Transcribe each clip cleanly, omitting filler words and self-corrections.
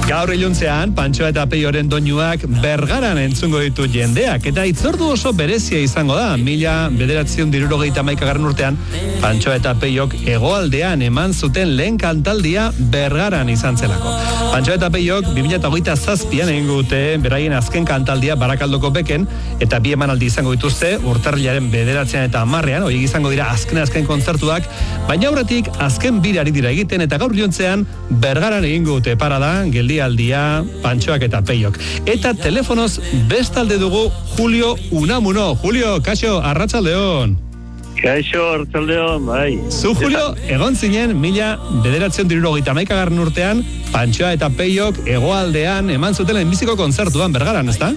Gaur iluntzean, Pantxoa eta Peioren doinuak Bergaran entzungo ditu jendeak, eta itzordu oso berezia izango da. 1971 urtean, Pantxoa eta Peiok hegoaldean eman zuten lehen kantaldia Bergaran izan zelako. Pantxoa eta Peiok 2027an egingo dute beraien azken kantaldia Barakaldoko beken, eta bi emanaldi izango dituzte, urtarrilaren 9 eta 10, horiek izango dira azken kontzertuak, baina aurretik azken birari dira egiten, eta gaur iluntzean Bergaran egingo dute parada, geldialdia, Pantxoak eta Peiok. Eta telefonoz bestalde dugu Julio Unamuno. Julio, kaixo, arratsaldeon. Kaixo, arratsaldeon, bai. Zu, Julio, egon zinen 1971 urtean, Pantxoa eta Peiok hegoaldean eman zuten lehenbiziko kontzertuan Bergaran, ezta?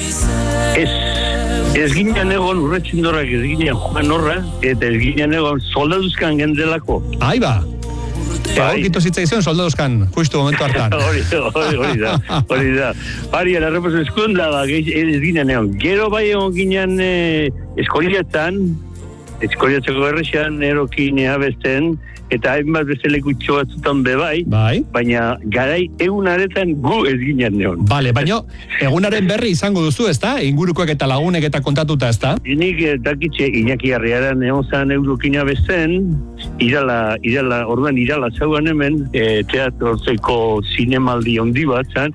Ez ginen egon urretxindorrak, ez ginen joan horra, eta ez ginen egon soldaduzkan gendelako. Aiba! Egokito zitzaizuen soldaduzkan, justu momentu hartan. Hori da. Bari, erreposo eskunda, ez ginen egon. Gero bai egon ginen Eskoriatzeko errexan, erokin abesten, eta hainbat beste lekutxo batzutan bebai, baina garai egunaretan gu ez ginen neon. Bale, baina egunaren berri izango duzu, ezta? Ingurukoak eta lagunek eta kontatuta, ezta? Nik dakitxe Iñaki Arriaran egon zan erokin abesten, orduan irala zauan hemen, teatrozeko zinemaldi ondi bat zan,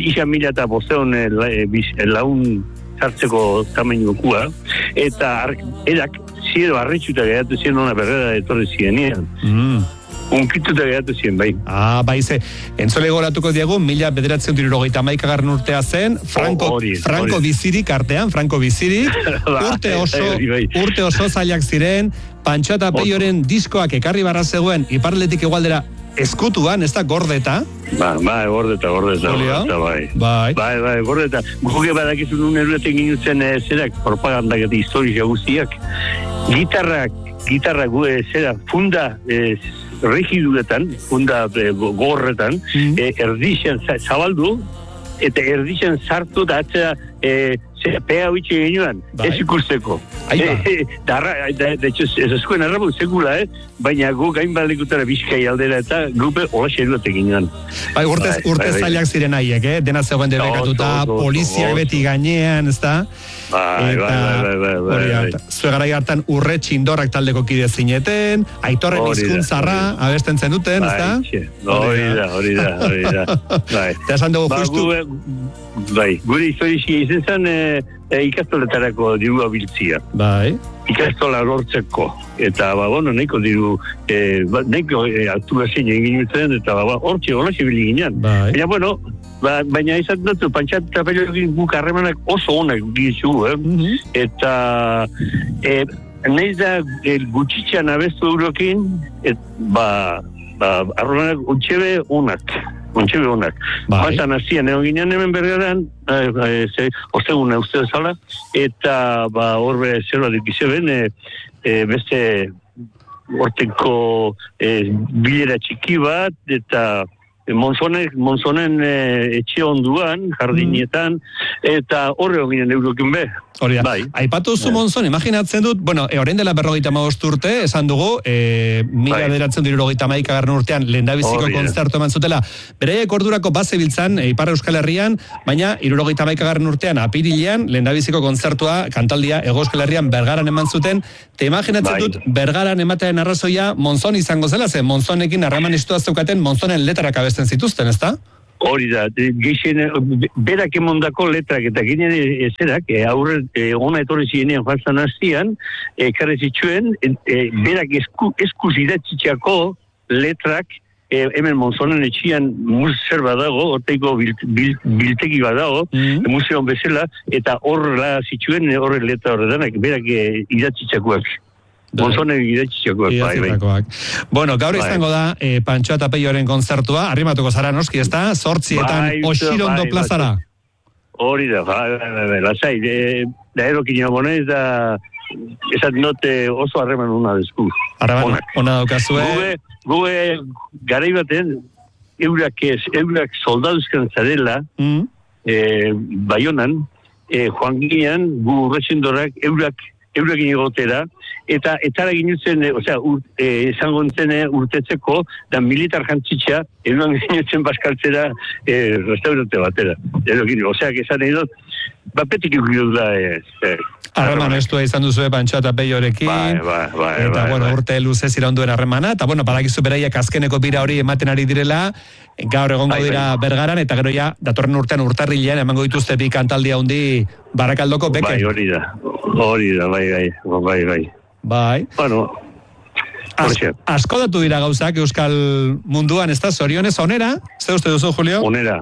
1500 lagun zartzeko tamainokua, eta erak ziero arretxuta gehatu ziren ona Bergara etorri zirenean. Unkituta gehatu ziren, bai. Bai, entzole goratuko diegu, 1971 urtea zen, Franco bizirik artean, Franco bizirik, urte oso zailak ziren, Pantxoa eta Peioren diskoak ekarri barra zegoen, iparletik egualdera eskutuan, ez da gordeta? Bai, gordeta, bai, gordeta. Guge badakizun uneruetek ginutzen zerak propagandak eta historia guztiak. Gitarra gue zera funda rigiduretan, funda gorretan, erdixen zabaldu, eta erdixen sartu da atzera pea bitxe genioan, ez ikusteko. De hecho, ez eskuen arrabu sekula, baina gu gain balikutara Bizkai aldera eta grupe hola xeruetek genioan. Bai, urte zailak ziren haiek, dena zegoen debekatuta, poliziak beti gainean, ez da? Bai. Zuegarai hartan urre txindorrak taldeko kide zineten, Aitorren hizkuntzarra abesten zen duten, ez da? Hori da. Eta esan dugu justu... Bai, gure historizia izen zen ikastoletarako dirua biltzia. Bai. Ikastola lortzeko. Eta, nahiko diru, nahiko aktuazien egin duten, eta hortxe bili ginean. Baina izan dut, Pantxoa eta Peiorekin guk harremanak oso onak gizu, eta nahiz da gutxitxan abestu eurokin, harremanak untxebe onak. Baizan hastian, egon ginean hemen Bergaran, osteguna uste bezala, eta horbe zerua dikizeben, beste horteko bilera txiki bat, eta Monzonen etxe onduan, jardinetan, eta horre hoginen eurokin be. Hori da. Aipatu zu Monzon, imaginatzen dut, orain dela 55 urte, esan dugu, 1971 urtean lehendabiziko kontzertu eman zutela. Beraiek ordurako bazebiltzan, Ipar Euskal Herrian, baina 71 urtean, apirilean, lehendabiziko kontzertua, kantaldia, Hego Euskal Herrian, Bergaran eman zuten, te imaginatzen dut, Bergaran ematean arrazoia Monzon izango zela, ze Monzonekin harraman istua zeukaten, Monzonen letrak abesten zituzten, ezta? Hori da, berak emondako letrak eta ginen ezerak, aurre ona etorri zirenean falzan hastian, ekarri zituen, berak eskuz idatzitxako letrak, hemen Monzonen etxian zer badago, orteiko biltegi badago, museon bezala, eta horrela zituen horre letra horretanak, berak idatzitxakoak. Monzonen idatzitxakoak, bai. Gaur izango da Pantxoa eta Peioren kontzertua, arrimatuko zara noski, ez da? 8etan Oxirondo plazara. Hori da, lasai, da erokin jamonez da, esat note oso harreman una desku. Harreman ona daukazue. Gue garai baten, eurak soldaduzkan zarela, Baionan, joan ginean, gu urretxindorrak eurak eurekin egotera, eta etara ginutzen, esango zen urtetzeko, da militar jantzitza, euren ginutzen baskaltzera restaurante batera. Oseak esan nahi dut, bapetik ikudu da. Harreman estua izan duzu Pantxo eta Peiorekin. Eta, urte luzez iraunduen harremana, eta, badakizu beraiek azkeneko bira hori ematen ari direla, gaur egongo dira Bergaran, eta gero ja, datorren urtean urtarrilean, emango dituzte bi kantaldia hundi Barakaldoko beken. Bai, hori da, bai. Bai. Bueno, asko datu dira gauzak Euskal munduan, ez da, zorionez, onera? Zer uste duzu, Julio? Onera.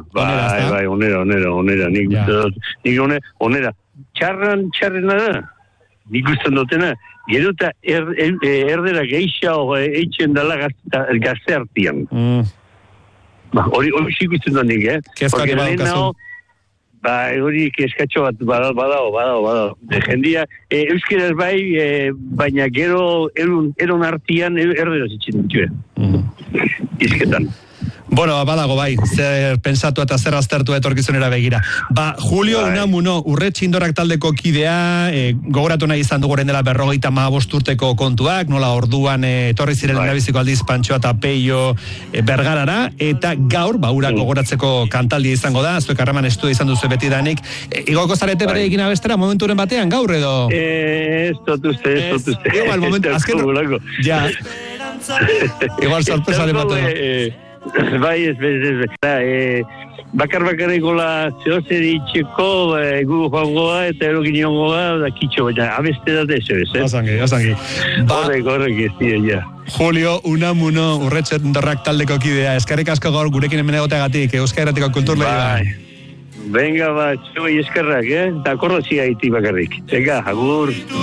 Nik onera. Txarrena da. Nik usten dutena. Gero eta erdera geixa eitzen dela gazte artian. Hori ikusten dut nik, Kezkari badaukazu. Hori kezkatxo bat badao. Jendia, euskeraz bai, baina gero eron artian erdera zitzen ditue. Izketan. Badago bai, zer pensatu eta zer aztertu etorkizunera begira. Julio Unamuno, Urretxindorak taldeko kidea, gogoratu nahi izan dugu dela 55 urteko kontuak, nola orduan etorri ziren erabiziko aldiz Pantxo eta Peio Bergarara, eta gaur, urak gogoratzeko kantaldia izango da, zuek harreman estu izan duzu beti danik. Igoko zarete bere egin abestera momenturen batean, gaur edo? Ez dut uste. Igual, momentu, azken... Ja. Igual sorpresa le mató. Bai, ez. Bakar-bakareko la zehozeri itxeko, gu joangoa eta erokin joangoa, da kitxo, baina abeste da deso, ez? Osangi. Horrek ez dira, ja. Julio Unamuno, Urretxindorak taldeko kidea, eskerrik asko gaur gurekin hemen egoteagatik, Euskal Herratiko kulturleioan. Venga, txoi eskerrak, da korrozia iti bakarrik. Venga, agur.